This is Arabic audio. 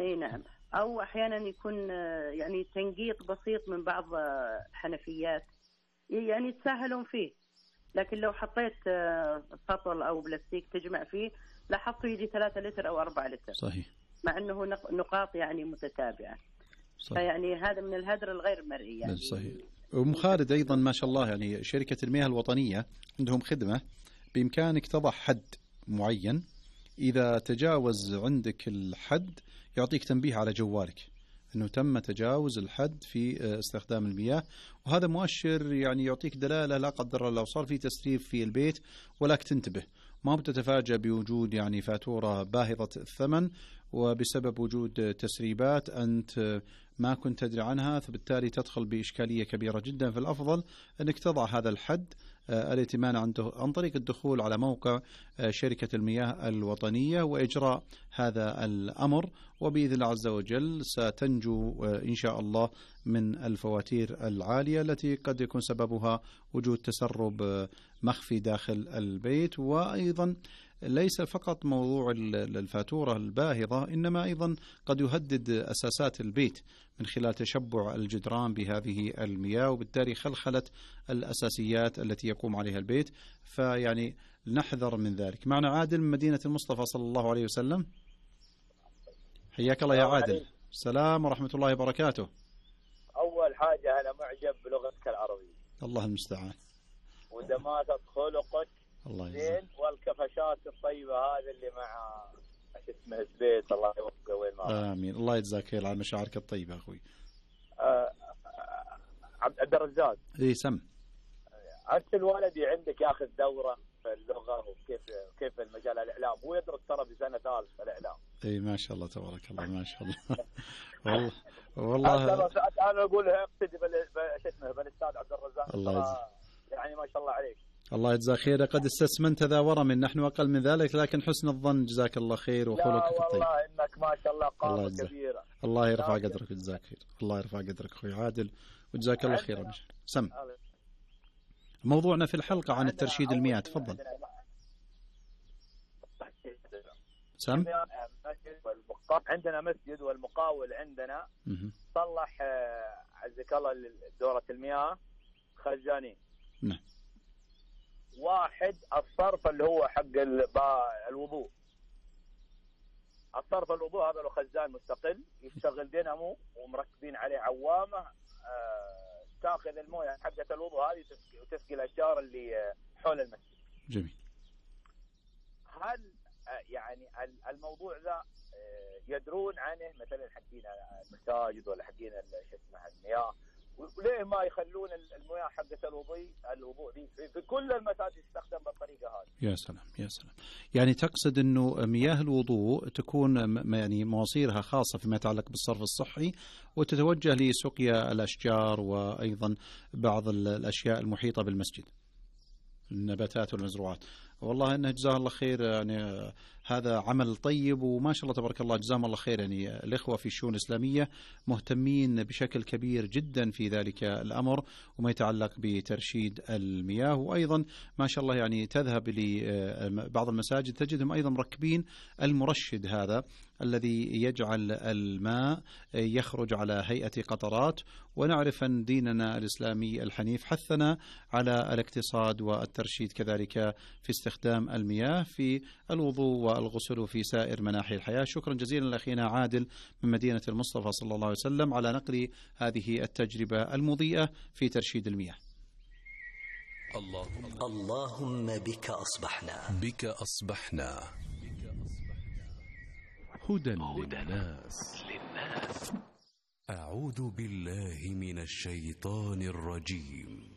اي نعم. او احيانا يكون يعني تنقيط بسيط من بعض الحنفيات يعني تسهلون فيه، لكن لو حطيت سطل او بلاستيك تجمع فيه لاحظته يجي 3 لتر او 4 لتر. صحيح. مع انه نقاط يعني متتابعه. صحيح. فيعني هذا من الهدر الغير مرئي يعني. صحيح. ومخالد ايضا ما شاء الله يعني شركه المياه الوطنيه عندهم خدمه بامكانك تضع حد معين، اذا تجاوز عندك الحد يعطيك تنبيه على جوالك أنه تم تجاوز الحد في استخدام المياه، وهذا مؤشر يعني يعطيك دلالة لا قدر الله لو صار في تسريب في البيت، ولك تنتبه ما بتتفاجأ بوجود يعني فاتورة باهظة الثمن وبسبب وجود تسريبات أنت ما كنت تدري عنها، فبالتالي تدخل بإشكالية كبيرة جدا. فالأفضل أنك تضع هذا الحد الائتمان عن طريق الدخول على موقع شركة المياه الوطنية وإجراء هذا الأمر، وبإذن الله عز وجل ستنجو إن شاء الله من الفواتير العالية التي قد يكون سببها وجود تسرب مخفي داخل البيت. وأيضا ليس فقط موضوع الفاتورة الباهظة، إنما أيضا قد يهدد أساسات البيت من خلال تشبع الجدران بهذه المياه، وبالتالي خلخلة الأساسيات التي يقوم عليها البيت. فيعني نحذر من ذلك. معنا عادل من مدينة المصطفى صلى الله عليه وسلم. حياك الله يا عادل. السلام ورحمة الله وبركاته. أول حاجة أنا معجب بلغتك العربية، الله المستعان، ودماتة خلقك الله زين، والكفشات الطيبة هذه اللي مع اسمه البيت، الله يوفقه وين ما. آمين. الله يجزاك خير على مشاعرك الطيبة أخوي. عبد الرزاق. إيه سم. أرسل ولدي عندك ياخذ دورة في اللغة وكيف المجال الإعلام، هو يدرس ترى بسنة ثالث الإعلام. إيه ما شاء الله تبارك الله ما شاء الله. والله أنا أقول اقتدي بالأستاذ عبد الرزاق. الله يجزاك يعني ما شاء الله عليك. الله يجزاك خير. قد استسمنت ذا ورم، نحن أقل من ذلك، لكن حسن الظن جزاك الله خير وخلقك الطيب. والله إنك ما شاء الله قامة كبيرة. الله يرفع قدرك وجزاك خير. الله يرفع قدرك أخوي عادل وجزاك الله خير. سم. موضوعنا في الحلقة عن الترشيد المياه، تفضل. سم. عندنا مسجد والمقاول عندنا صلح عزك الله دورة المياه خزانين. نعم. واحد الصرف اللي هو حق الوضوء، الصرف الوضوء هذا له خزان مستقل يشتغل دينامو ومركبين عليه عوامة تاخذ المويه حقة الوضوء هذه وتسقي الاشجار اللي حول المسجد. جميل. هل يعني الموضوع ذا يدرون عنه مثلا حقين المساجد ولا حقين شو اسمه المياه، وليه ما يخلون المياه حقة الوضوء دي في كل المساجد تستخدم بالطريقة هذه؟ يا سلام يا سلام. يعني تقصد انه مياه الوضوء تكون يعني مواصيرها خاصة فيما يتعلق بالصرف الصحي وتتوجه لسقيا الاشجار وايضا بعض الاشياء المحيطة بالمسجد، النباتات والمزروعات. والله انه جزاه الله خير، يعني هذا عمل طيب وما شاء الله تبارك الله جزاهم الله خير. يعني الاخوه في الشؤون الاسلاميه مهتمين بشكل كبير جدا في ذلك الامر وما يتعلق بترشيد المياه. وايضا ما شاء الله يعني تذهب لبعض المساجد تجدهم ايضا مركبين المرشد هذا الذي يجعل الماء يخرج على هيئه قطرات. ونعرف ان ديننا الاسلامي الحنيف حثنا على الاقتصاد والترشيد كذلك في استخدام المياه في الوضوء والغسل وفي سائر مناحي الحياة. شكرا جزيلا لأخينا عادل من مدينة المصطفى صلى الله عليه وسلم على نقل هذه التجربة المضيئة في ترشيد المياه. اللهم بك أصبحنا هدى للناس. أعوذ بالله من الشيطان الرجيم.